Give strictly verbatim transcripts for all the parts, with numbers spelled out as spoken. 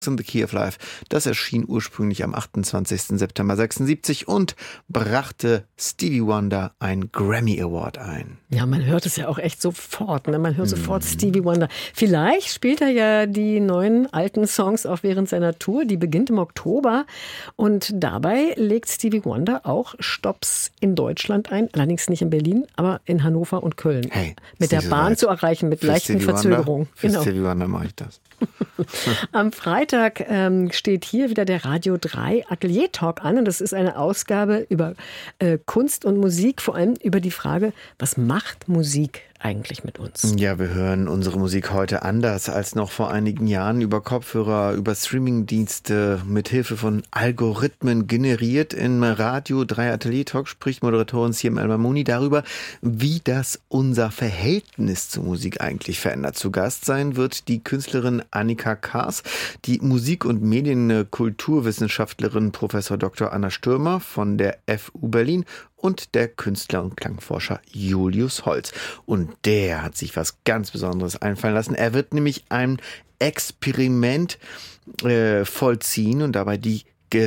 in the Key of Life. Das erschien ursprünglich am achtundzwanzigsten September sechsundsiebzig und brachte Stevie Wonder einen Grammy Award ein. Ja, man hört es ja auch echt sofort. Ne? Man hört mm. sofort Stevie Wonder. Vielleicht spielt er ja die neuen alten Songs auch während seiner Tour. Die beginnt im Oktober. Und dabei legt Stevie Wonder auch Stopps in Deutschland ein. Allerdings nicht in Berlin, aber in Hannover und Köln. Hey, mit der Bahn zu erreichen, mit leichten Verzögerungen. Für genau. Stevie Wonder mache ich das. Am Freitag ähm, steht hier wieder der Radio drei Atelier Talk an und das ist eine Ausgabe über äh, Kunst und Musik, vor allem über die Frage, was macht Musik eigentlich mit uns? Ja, wir hören unsere Musik heute anders als noch vor einigen Jahren, über Kopfhörer, über Streamingdienste, mit Hilfe von Algorithmen generiert. Im Radio drei Atelier Talk spricht Moderatorin Siem El-Mamouni darüber, wie das unser Verhältnis zur Musik eigentlich verändert. Zu Gast sein wird die Künstlerin Annika Kaas, die Musik- und Medienkulturwissenschaftlerin Professor Doktor Anna Stürmer von der F U Berlin und der Künstler und Klangforscher Julius Holz. Und der hat sich was ganz Besonderes einfallen lassen. Er wird nämlich ein Experiment äh, vollziehen und dabei die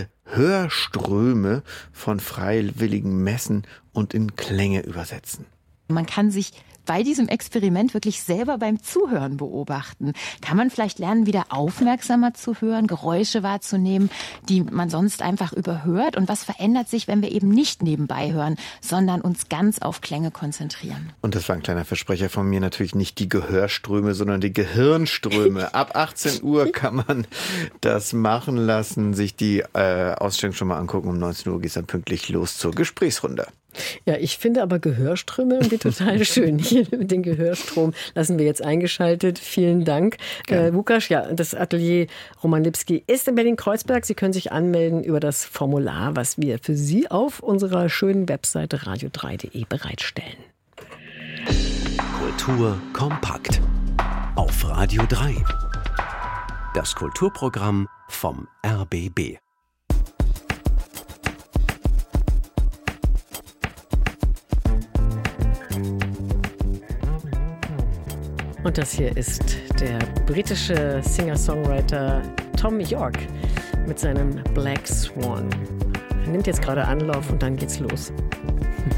Gehörströme von Freiwilligen messen und in Klänge übersetzen. Man kann sich bei diesem Experiment wirklich selber beim Zuhören beobachten. Kann man vielleicht lernen, wieder aufmerksamer zu hören, Geräusche wahrzunehmen, die man sonst einfach überhört? Und was verändert sich, wenn wir eben nicht nebenbei hören, sondern uns ganz auf Klänge konzentrieren? Und das war ein kleiner Versprecher von mir, natürlich nicht die Gehörströme, sondern die Gehirnströme. Ab achtzehn Uhr kann man das machen lassen, sich die äh, Ausstellung schon mal angucken. Um neunzehn Uhr geht es dann pünktlich los zur Gesprächsrunde. Ja, ich finde aber Gehörströme irgendwie total schön. Hier mit dem Gehörstrom lassen wir jetzt eingeschaltet. Vielen Dank. Äh, Lukas, ja, das Atelier Roman Lipski ist in Berlin-Kreuzberg. Sie können sich anmelden über das Formular, was wir für Sie auf unserer schönen Webseite radio drei punkt de bereitstellen. Kultur kompakt auf Radio drei. Das Kulturprogramm vom R B B. Und das hier ist der britische Singer-Songwriter Tom York mit seinem Black Swan. Er nimmt jetzt gerade Anlauf und dann geht's los.